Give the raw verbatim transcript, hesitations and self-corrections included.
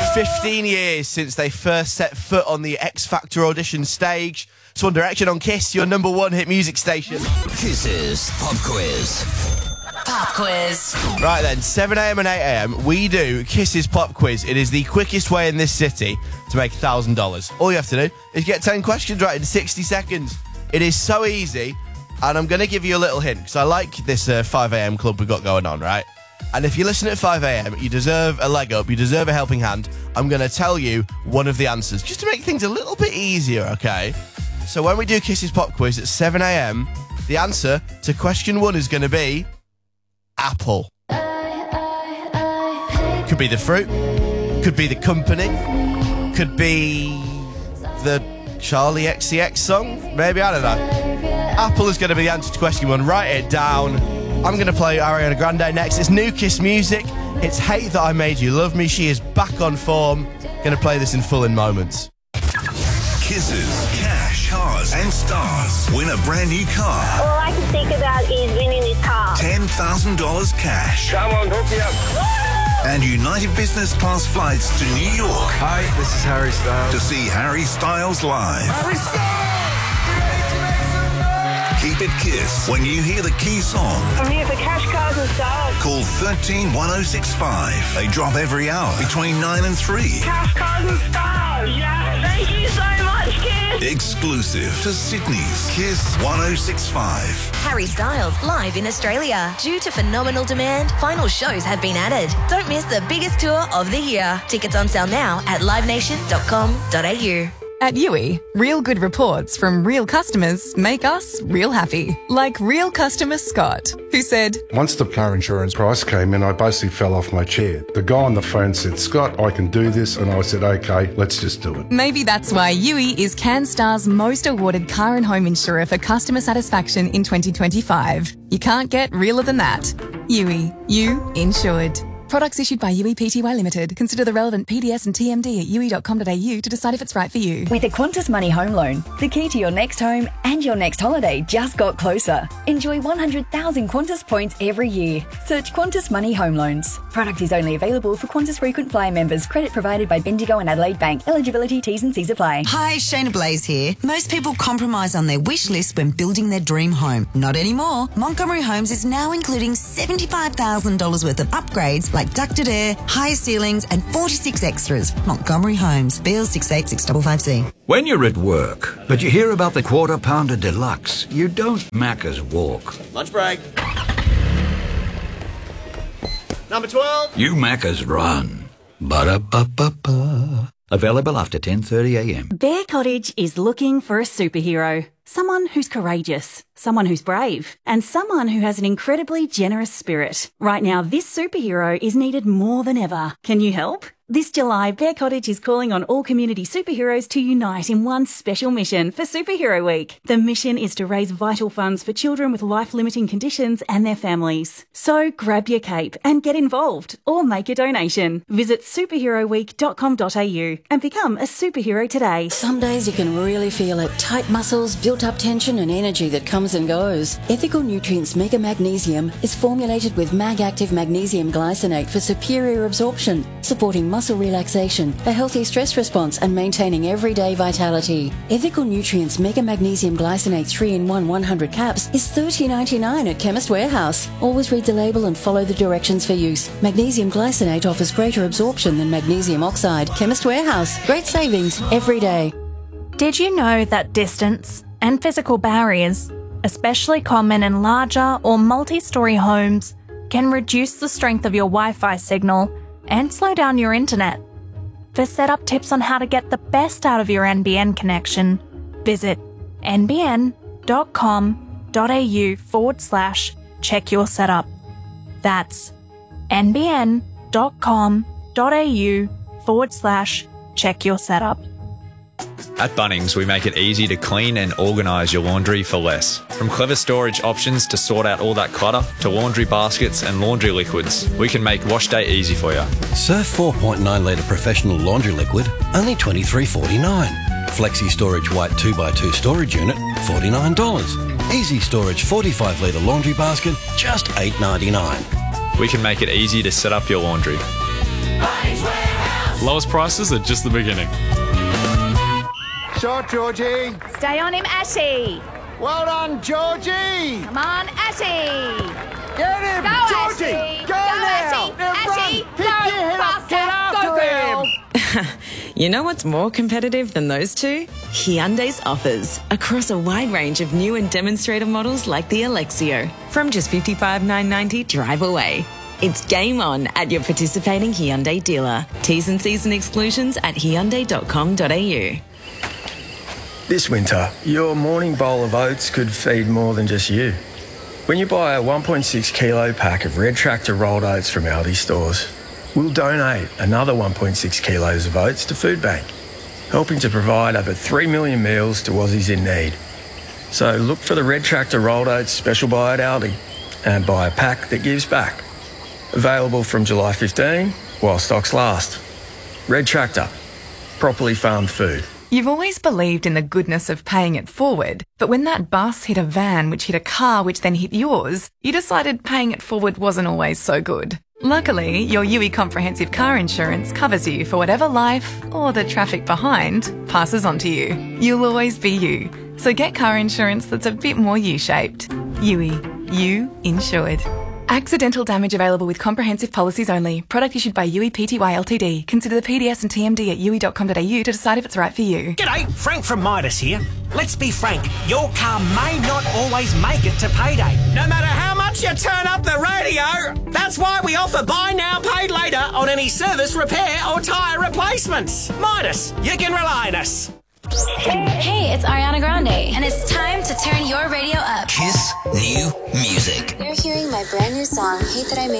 fifteen years since they first set foot on the X Factor audition stage. It's One Direction on Kiss, your number one hit music station. Kiss's Pop Quiz. Pop Quiz. Right then, seven a m and eight a m, we do Kiss's Pop Quiz. It is the quickest way in this city to make one thousand dollars. All you have to do is get ten questions right in sixty seconds. It is so easy, and I'm going to give you a little hint, because I like this uh, five a m club we've got going on, right? And if you listen at five a m, you deserve a leg up, you deserve a helping hand. I'm going to tell you one of the answers, just to make things a little bit easier, okay? So when we do Kiss's Pop Quiz at seven a m, the answer to question one is going to be apple. Could be the fruit, could be the company, could be the Charlie X C X song, maybe, I don't know. Apple is going to be the answer to question one. Write it down. I'm going to play Ariana Grande next. It's new Kiss music. It's Hate That I Made You Love Me. She is back on form. Going to play this in full in moments. Kisses, cash, cars, and stars. Win a brand new car. All I can think about is winning this car. ten thousand dollars cash. Come on, hook me up. And United Business Class flights to New York. Hi, this is Harry Styles. To see Harry Styles live. Harry Styles! Keep it Kiss when you hear the key song. I'm here for cash, cars, and stars. Call one three one oh six five. They drop every hour between nine and three. Cash, cars, and stars. Yeah, thank you so much, Kiss. Exclusive to Sydney's Kiss one oh six point five. Harry Styles live in Australia. Due to phenomenal demand, final shows have been added. Don't miss the biggest tour of the year. Tickets on sale now at live nation dot com dot a u. At Yui, real good reports from real customers make us real happy. Like real customer Scott, who said, Once the car insurance price came in, I basically fell off my chair. The guy on the phone said, Scott, I can do this. And I said, okay, let's just do it. maybe that's why Yui is CanStar's most awarded car and home insurer for customer satisfaction in twenty twenty-five. You can't get realer than that. Yui, you insured. Products issued by Yui Pty Limited. Consider the relevant P D S and T M D at yui dot com dot a u to decide if it's right for you. With a Qantas Money Home Loan, the key to your next home and your next holiday just got closer. Enjoy one hundred thousand Qantas points every year. Search Qantas Money Home Loans. Product is only available for Qantas Frequent Flyer members. Credit provided by Bendigo and Adelaide Bank. Eligibility, T's and C's apply. Hi, Shayna Blaze here. Most people compromise on their wish list when building their dream home. Not anymore. Montgomery Homes is now including seventy-five thousand dollars worth of upgrades like ducted air, higher ceilings and forty-six extras. Montgomery Homes, B L six eight six five five C. When you're at work, but you hear about the Quarter Pounder Deluxe, you don't Macca's walk. Lunch break. Number twelve. You Macca's run. Ba-da-ba-ba-ba. Available after ten thirty a m. Bear Cottage is looking for a superhero. Someone who's courageous, someone who's brave, and someone who has an incredibly generous spirit. Right now, this superhero is needed more than ever. Can you help? This July, Bear Cottage is calling on all community superheroes to unite in one special mission for Superhero Week. The mission is to raise vital funds for children with life-limiting conditions and their families. So grab your cape and get involved or make a donation. Visit superhero week dot com dot a u and become a superhero today. Some days you can really feel it. Tight muscles, built-up tension and energy that comes and goes. Ethical Nutrients Mega Magnesium is formulated with Mag-Active Magnesium Glycinate for superior absorption, supporting muscle relaxation, a healthy stress response and maintaining everyday vitality. Ethical Nutrients Mega Magnesium Glycinate three in one one hundred caps is thirty ninety-nine at Chemist Warehouse. Always read the label and follow the directions for use. Magnesium Glycinate offers greater absorption than magnesium oxide. Chemist Warehouse. Great savings every day. Did you know that distance and physical barriers, especially common in larger or multi-story homes, can reduce the strength of your Wi-Fi signal and slow down your internet? For setup tips on how to get the best out of your N B N connection, visit n b n dot com dot a u forward slash check your setup. That's n b n dot com dot a u forward slash check your setup. At Bunnings, we make it easy to clean and organise your laundry for less. From clever storage options to sort out all that clutter, to laundry baskets and laundry liquids, we can make wash day easy for you. Surf four point nine litre professional laundry liquid, only twenty-three forty-nine. Flexi Storage White two by two storage unit, forty-nine dollars. Easy Storage forty-five litre laundry basket, just eight ninety-nine. We can make it easy to set up your laundry. lowest prices are just the beginning. Shot, Georgie. Stay on him, Ashy. Well done, Georgie. Come on, Ashy. Get him, Go, Georgie. Ashy. Go, Go, now. Ashy. Now Ashy. run. Go, Pick your head up. faster. Get after Go, girl. him. You know what's more competitive than those two? Hyundai's offers across a wide range of new and demonstrator models like the Alexio from just fifty-five thousand nine hundred ninety dollars drive away. It's game on at your participating Hyundai dealer. T's and C's and exclusions at hyundai dot com dot a u. This winter, your morning bowl of oats could feed more than just you. When you buy a one point six kilo pack of Red Tractor rolled oats from Aldi stores, we'll donate another one point six kilos of oats to Food Bank, helping to provide over three million meals to Aussies in need. So look for the Red Tractor rolled oats special buy at Aldi and buy a pack that gives back. Available from July fifteenth while stocks last. Red Tractor, properly farmed food. You've always believed in the goodness of paying it forward, but when that bus hit a van which hit a car which then hit yours, you decided paying it forward wasn't always so good. Luckily, your U I Comprehensive Car Insurance covers you for whatever life, or the traffic behind, passes on to you. You'll always be you. So get car insurance that's a bit more U-shaped. U I. You insured. Accidental damage available with comprehensive policies only. Product issued by U I Pty Ltd. Consider the P D S and T M D at u i dot com dot a u to decide if it's right for you. G'day, Frank from Midas here. Let's be frank, your car may not always make it to payday. No matter how much you turn up the radio, that's why we offer buy now, pay later on any service, repair or tyre replacements. Midas, you can rely on us. Hey, it's Ariana Grande, and it's time to turn your radio up. Kiss New Music. You're hearing my brand new song, Hate That I Made